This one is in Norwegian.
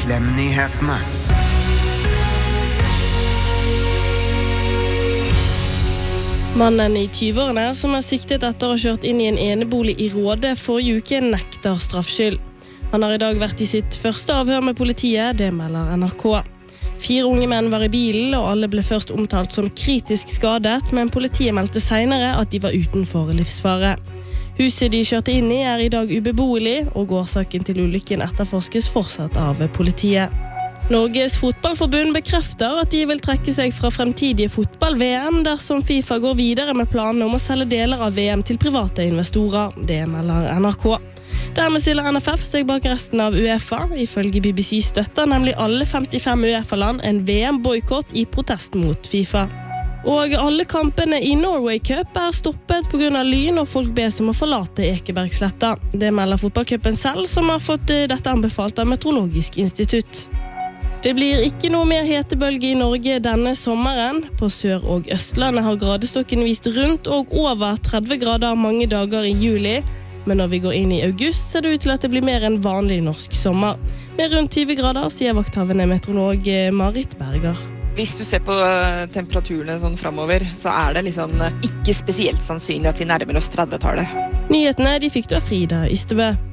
Klem-nyhetene. Mannen i 20-årene som siktet etter å ha kjørt inn i en enebolig i Råde forrige uke nekter straffskyld. Han har i dag vært i sitt første avhør med politiet, det melder NRK. 4 unge menn var i bilen, og alle ble først omtalt som kritisk skadet, men politiet meldte senere at de var utenfor livsfare. Huset de kjørte inn i i dag ubeboelig, og årsaken til ulykken etterforskes fortsatt av politiet. Norges fotballforbund bekrefter at de vil trekke seg fra fremtidige fotball-VM dersom FIFA går videre med planene om å selge deler av VM til private investorer, det melder NRK. Dermed stiller NFF seg bak resten av UEFA. Ifølge BBC støtter nemlig alle 55 UEFA-land en VM-boykott i protest mot FIFA. Og alle kampene i Norway Cup stoppet på grunn av lyn, og folk bes om å forlate Ekebergsletta. Det melder fotballcupen selv, som har fått dette anbefalt av Meteorologisk institutt. Det blir ikke noe mer hetebølge i Norge denne sommeren. På Sør- og Østlandet har gradestokken vist rundt og over 30 grader mange dager i juli. Men når vi går inn i august, ser det ut til at det blir mer enn vanlig norsk sommer. Med rundt 20 grader, sier vakthavende meteorolog Marit Berger. Hvis du ser på temperaturene sånn fremover, så det liksom ikke spesielt sannsynlig at vi nærmer oss 30-tallet. Nyhetene de fikk du av Frida Ystebø.